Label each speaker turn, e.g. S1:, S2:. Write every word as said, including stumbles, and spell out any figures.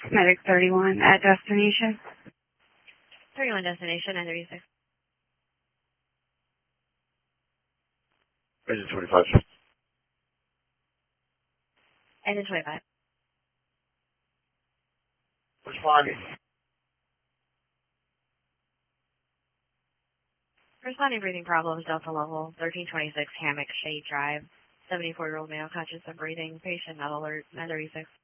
S1: Medic thirty-one at destination.
S2: thirty-one destination, nine thirty-six.
S3: Engine twenty-five.
S2: Engine twenty-five.
S3: Responding.
S2: Responding breathing problems, Delta level, thirteen twenty-six Hammock Shade Drive. seventy-four-year-old male conscious of breathing. Patient not alert, nine thirty-six.